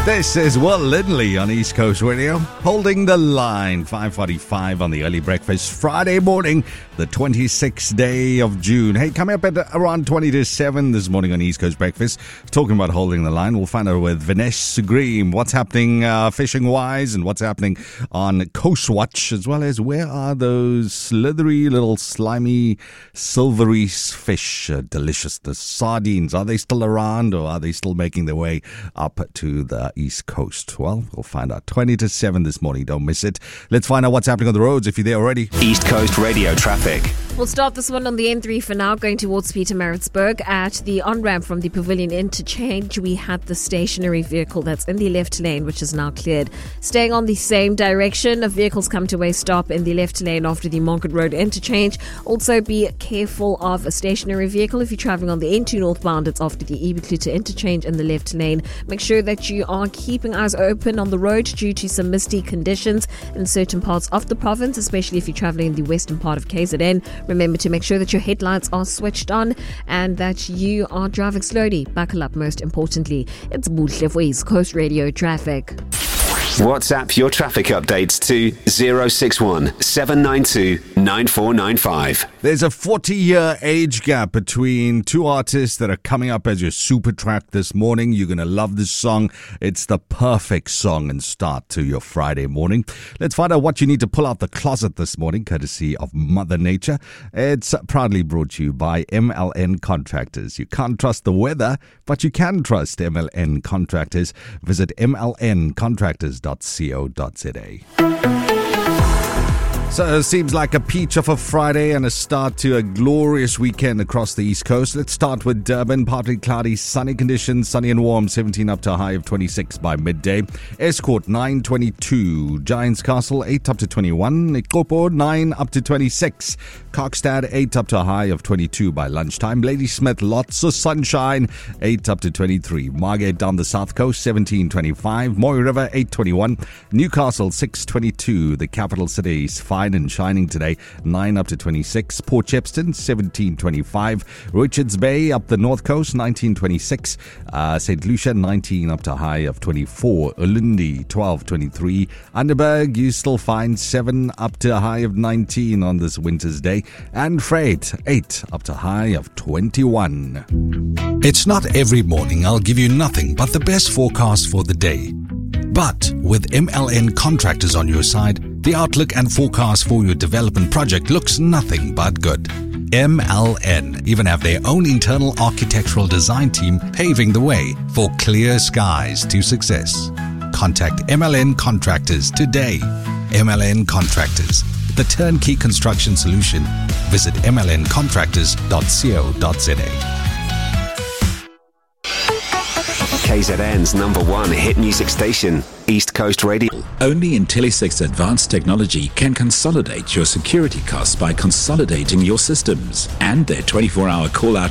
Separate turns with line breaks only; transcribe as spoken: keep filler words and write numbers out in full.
This is Will Lindley on East Coast Radio, holding the line. five forty-five on the early breakfast, Friday morning, the twenty-sixth day of June. Hey, coming up at around twenty to seven this morning on East Coast Breakfast, talking about holding the line. We'll find out with Vinesh Sugreem what's happening uh, fishing-wise and what's happening on Coast Watch, as well as where are those slithery little slimy silvery fish, uh, delicious, the sardines. Are they still around, or are they still making their way up to the East Coast? Well, we'll find out. twenty to seven this morning. Don't miss it. Let's find out what's happening on the roads if you're there already.
East Coast Radio traffic.
We'll start this one on the N three for now, going towards Pietermaritzburg. At the on-ramp from the Pavilion Interchange, we had the stationary vehicle that's in the left lane, which is now cleared. Staying on the same direction, vehicles come to a stop in the left lane after the Monkett Road Interchange. Also be careful of a stationary vehicle if you're traveling on the N two northbound. It's after the Ebeklute Interchange in the left lane. Make sure that you are keeping eyes open on the road due to some misty conditions in certain parts of the province, especially if you're traveling in the western part of K Z N. Remember to make sure that your headlights are switched on and that you are driving slowly. Buckle up, most importantly. It's Buhle for East Coast Radio Traffic.
WhatsApp your traffic updates to zero six one seven nine two nine four nine five.
There's a forty-year age gap between two artists that are coming up as your super track this morning. You're going to love this song. It's the perfect song and start to your Friday morning. Let's find out what you need to pull out the closet this morning, courtesy of Mother Nature. It's proudly brought to you by M L N Contractors. You can't trust the weather, but you can trust M L N Contractors. Visit M L N contractors dot co dot za. So it seems like a peach of a Friday and a start to a glorious weekend across the East Coast. Let's start with Durban. Partly cloudy, sunny conditions, sunny and warm, seventeen up to a high of twenty-six by midday. Escort, nine twenty-two. Giants Castle, eight up to twenty-one. Ikopo, nine up to twenty-six. Kokstad, eight up to a high of twenty-two by lunchtime. Ladysmith, lots of sunshine, eight up to twenty-three. Margate down the south coast, seventeen twenty-five. Moy River, eight twenty-one. Newcastle, six twenty-two. The capital cities, five and shining today, nine up to twenty-six. Port Shepstone, seventeen twenty-five. Richards Bay up the north coast, nineteen twenty-six. Uh, Saint Lucia, nineteen up to a high of twenty-four. Ulundi, twelve twenty-three. Underberg, you still find seven up to a high of nineteen on this winter's day. And Freight, eight up to a high of twenty-one.
It's not every morning I'll give you nothing but the best forecast for the day. But with M L N Contractors on your side, the outlook and forecast for your development project looks nothing but good. M L N even have their own internal architectural design team paving the way for clear skies to success. Contact M L N Contractors today. M L N Contractors, the turnkey construction solution. Visit M L N contractors dot co dot za.
K Z N's number one hit music station, East Coast Radio.
Only Intellisec's advanced technology can consolidate your security costs by consolidating your systems. And their twenty-four hour call-out